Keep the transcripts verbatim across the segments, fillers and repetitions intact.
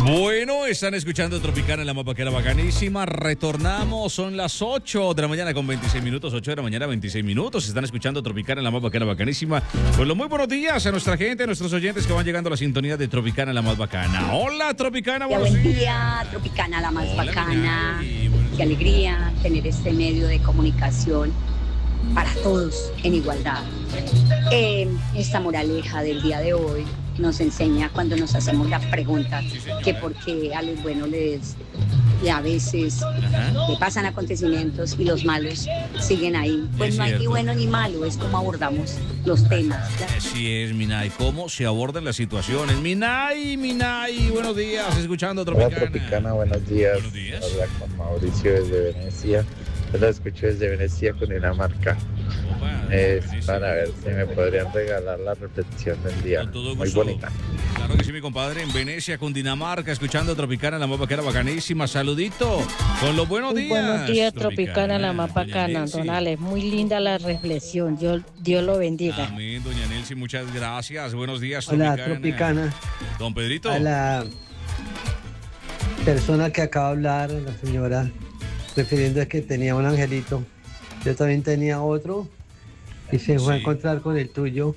Bueno, están escuchando Tropicana en la más vaquera bacanísima. Retornamos, son las ocho de la mañana con veintiséis minutos, ocho de la mañana, veintiséis minutos. Están escuchando Tropicana en la más vaquera bacanísima. Pues los muy buenos días a nuestra gente, a nuestros oyentes que van llegando a la sintonía de Tropicana en la más bacana. Hola, Tropicana, buenos buen días. día, Tropicana la más Hola, bacana. Minay, buenos Qué días. alegría tener este medio de comunicación para todos en igualdad. Eh, esta moraleja del día de hoy nos enseña cuando nos hacemos la pregunta Sí, señora. que por qué a los buenos les y a veces Ajá. le pasan acontecimientos y los malos siguen ahí. Pues Es no hay ni cierto. bueno ni malo, es como abordamos los temas. Así es, Minay. ¿Cómo se abordan las situaciones? Minay, Minay, buenos días. Escuchando Hola Tropicana. Tropicana, buenos días. Buenos días. Habla con Mauricio desde Venecia. Yo lo escucho desde Venecia, Cundinamarca. Opa, Es buenísimo. para ver si me podrían regalar la reflexión del día. Con todo Muy gusto. bonita. Claro que sí, mi compadre, en Venecia, Cundinamarca, escuchando Tropicana, la más vaquera bacanísima. Saludito, con los buenos Muy días. buenos días, Tropicana, la más Doña bacana, Nelcy. don Alex. Muy linda la reflexión. Dios, Dios lo bendiga. Amén, doña Nelcy, muchas gracias. Buenos días, Hola, Tropicana. Tropicana. Don Pedrito. A la persona que acaba de hablar, la señora, refiriendo a que tenía un angelito. Yo también tenía otro y se fue a Sí. encontrar con el tuyo.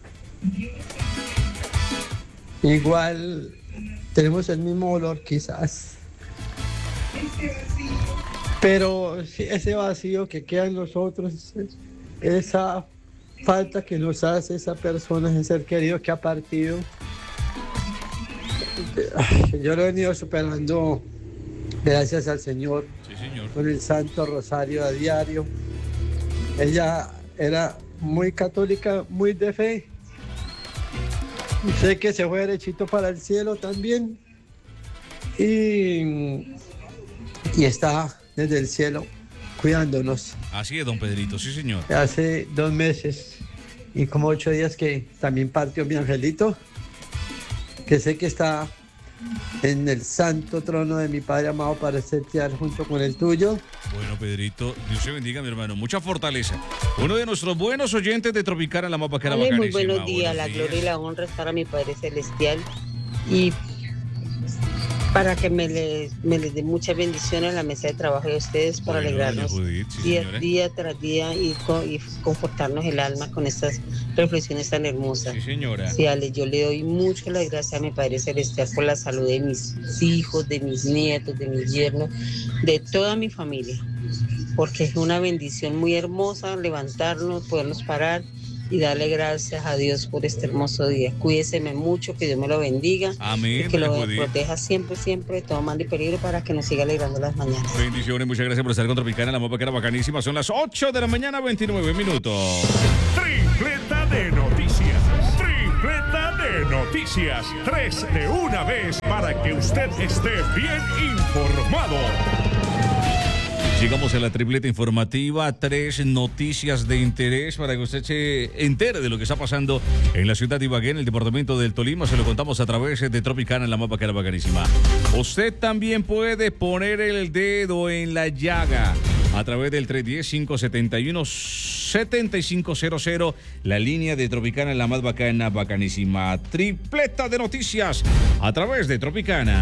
Igual tenemos el mismo olor quizás. Pero sí, ese vacío que queda en nosotros, esa falta que nos hace esa persona, ese ser querido que ha partido, yo lo he venido superando gracias al Señor Sí, señor. con el Santo Rosario a diario. Ella era muy católica, muy de fe. Sé que se fue derechito para el cielo también. Y, y está desde el cielo cuidándonos. Así es, don Pedrito, sí, señor. Hace dos meses y como ocho días que también partió mi angelito, que sé que está en el santo trono de mi Padre amado para setear junto con el tuyo. Bueno, Pedrito, Dios te bendiga, mi hermano. Mucha fortaleza. Uno de nuestros buenos oyentes de Tropicana, la más vaquera Ale, muy bacanísima. buenos días, la gloria y la honra es para mi Padre Celestial y para que me les, me les dé muchas bendiciones a la mesa de trabajo de ustedes para Bueno, alegrarnos doña Judith, sí, día, señora. día tras día y, co- y confortarnos el alma con estas reflexiones tan hermosas. Sí, señora. Sí, Ale, yo le doy mucho las gracias a mi Padre Celestial por la salud de mis hijos, de mis nietos, de mis yernos, de toda mi familia, porque es una bendición muy hermosa levantarnos, podernos parar y darle gracias a Dios por este hermoso día. Cuídeseme mucho, que Dios me lo bendiga Amén, y que lo doña Judith. proteja siempre, siempre de todo mal y peligro para que nos siga alegrando las mañanas. Bendiciones, muchas gracias por estar con Tropicana, la más vaquera bacanísima. Son las ocho de la mañana, veintinueve minutos. Tripleta de noticias. Tripleta de noticias. Tres de una vez para que usted esté bien informado. Llegamos a la tripleta informativa, tres noticias de interés para que usted se entere de lo que está pasando en la ciudad de Ibagué, en el departamento del Tolima. Se lo contamos a través de Tropicana, en la más vaquera bacanísima. Usted también puede poner el dedo en la llaga a través del tres uno cero, cinco siete uno, siete cinco cero cero, la línea de Tropicana, en la más bacana, bacanísima. Tripleta de noticias a través de Tropicana.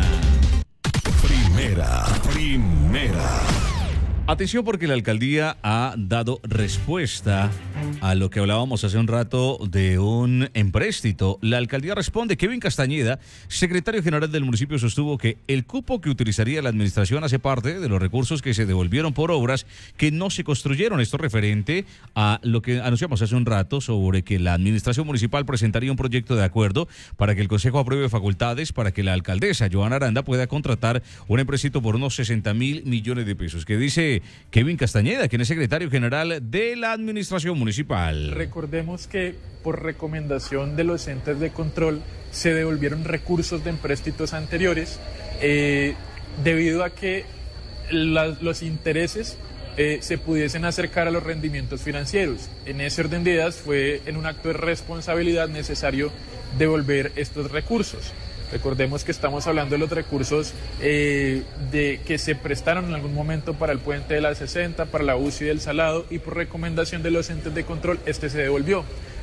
Primera, primera. Atención, porque la alcaldía ha dado respuesta a lo que hablábamos hace un rato de un empréstito. La alcaldía responde. Kevin Castañeda, secretario general del municipio, sostuvo que el cupo que utilizaría la administración hace parte de los recursos que se devolvieron por obras que no se construyeron. Esto referente a lo que anunciamos hace un rato sobre que la administración municipal presentaría un proyecto de acuerdo para que el Consejo apruebe facultades para que la alcaldesa, Joana Aranda, pueda contratar un empréstito por unos sesenta mil millones de pesos. Que dice Kevin Castañeda, quien es secretario general de la administración municipal. Recordemos que por recomendación de los entes de control se devolvieron recursos de empréstitos anteriores eh, debido a que la, los intereses eh, se pudiesen acercar a los rendimientos financieros. En ese orden de ideas fue en un acto de responsabilidad necesario devolver estos recursos. Recordemos que estamos hablando de los recursos eh, de, que se prestaron en algún momento para el puente de la sesenta, para la U C I del Salado, y por recomendación de los entes de control este se devolvió.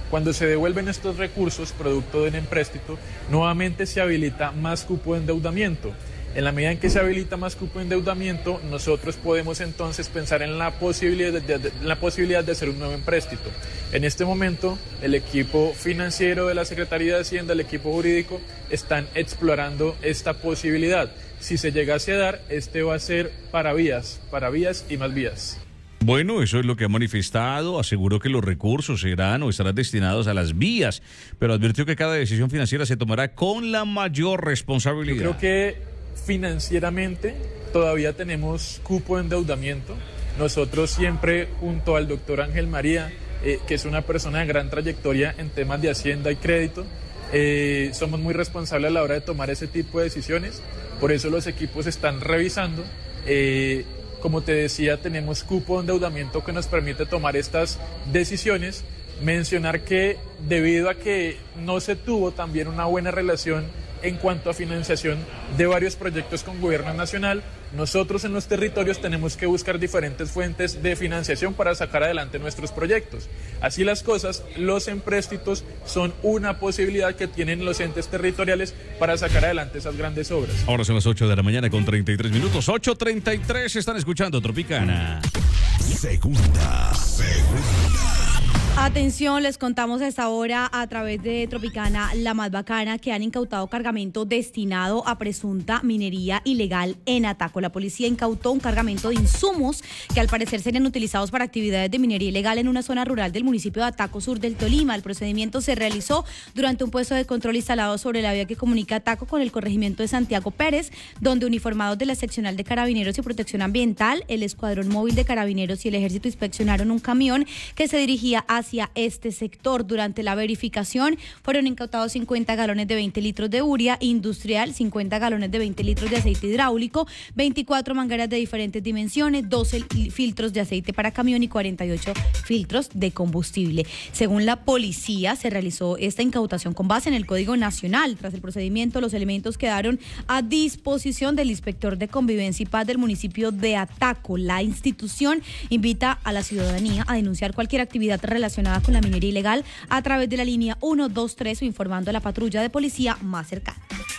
Cuando se devuelven estos recursos, producto de un empréstito, nuevamente se habilita más cupo de endeudamiento. En la medida en que se habilita más cupo de endeudamiento, nosotros podemos entonces pensar en la posibilidad de, de, de, la posibilidad de hacer un nuevo empréstito. En este momento, el equipo financiero de la Secretaría de Hacienda, el equipo jurídico, están explorando esta posibilidad. Si se llegase a dar, este va a ser para vías, para vías y más vías. Bueno, eso es lo que ha manifestado, aseguró que los recursos serán o estarán destinados a las vías, pero advirtió que cada decisión financiera se tomará con la mayor responsabilidad. Yo creo que financieramente todavía tenemos cupo de endeudamiento. Nosotros siempre, junto al doctor Ángel María, eh, que es una persona de gran trayectoria en temas de Hacienda y crédito, eh, somos muy responsables a la hora de tomar ese tipo de decisiones. Por eso los equipos están revisando. Eh, como te decía, tenemos cupo de endeudamiento que nos permite tomar estas decisiones. Mencionar que debido a que no se tuvo también una buena relación en cuanto a financiación de varios proyectos con gobierno nacional, nosotros en los territorios tenemos que buscar diferentes fuentes de financiación para sacar adelante nuestros proyectos. Así las cosas, los empréstitos son una posibilidad que tienen los entes territoriales para sacar adelante esas grandes obras. Ahora son las ocho de la mañana con treinta y tres minutos. ocho treinta y tres, están escuchando Tropicana. Segunda, segunda. Atención, les contamos a esta hora a través de Tropicana La Más Bacana que han incautado cargamento destinado a presunta minería ilegal en Ataco. La policía incautó un cargamento de insumos que al parecer serían utilizados para actividades de minería ilegal en una zona rural del municipio de Ataco, sur del Tolima. El procedimiento se realizó durante un puesto de control instalado sobre la vía que comunica Ataco con el corregimiento de Santiago Pérez, donde uniformados de la seccional de Carabineros y Protección Ambiental, el Escuadrón Móvil de Carabineros y el Ejército inspeccionaron un camión que se dirigía a hacia este sector. Durante la verificación fueron incautados cincuenta galones de veinte litros de urea industrial, cincuenta galones de veinte litros de aceite hidráulico, veinticuatro mangueras de diferentes dimensiones, doce filtros de aceite para camión y cuarenta y ocho filtros de combustible. Según la policía, se realizó esta incautación con base en el Código Nacional. Tras el procedimiento, los elementos quedaron a disposición del inspector de Convivencia y Paz del municipio de Ataco. La institución invita a la ciudadanía a denunciar cualquier actividad relacionada con la minería ilegal a través de la línea uno dos tres o informando a la patrulla de policía más cercana.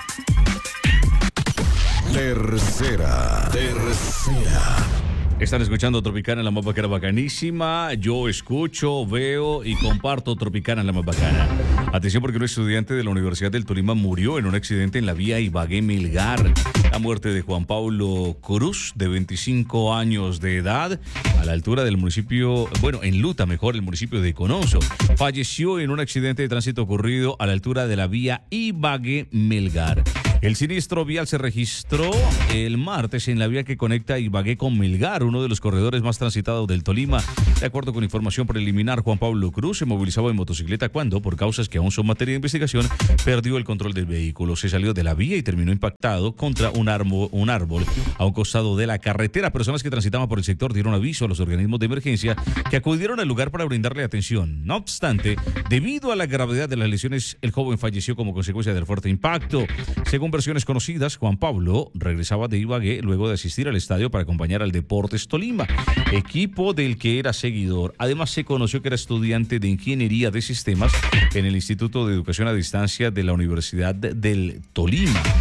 Tercera, tercera. Están escuchando Tropicana, la más bacana, bacanísima. Yo escucho, veo y comparto Tropicana, la más bacana. Atención, porque un estudiante de la Universidad del Tolima murió en un accidente en la vía Ibagué-Melgar. La muerte de Juan Pablo Cruz, de veinticinco años de edad, a la altura del municipio, bueno, en Luta, mejor, el municipio de Conoso. Falleció en un accidente de tránsito ocurrido a la altura de la vía Ibagué-Melgar. El siniestro vial se registró el martes en la vía que conecta Ibagué con Melgar, uno de los corredores más transitados del Tolima. De acuerdo con información preliminar, Juan Pablo Cruz se movilizaba en motocicleta cuando, por causas que aún son materia de investigación, perdió el control del vehículo. Se salió de la vía y terminó impactado contra un, armo, un árbol a un costado de la carretera. Personas que transitaban por el sector dieron aviso a los organismos de emergencia que acudieron al lugar para brindarle atención. No obstante, debido a la gravedad de las lesiones, el joven falleció como consecuencia del fuerte impacto. Según versiones conocidas, Juan Pablo regresaba de Ibagué luego de asistir al estadio para acompañar al Deportes Tolima, equipo del que era seguidor. Además, se conoció que era estudiante de Ingeniería de Sistemas en el Instituto de Educación a Distancia de la Universidad del Tolima.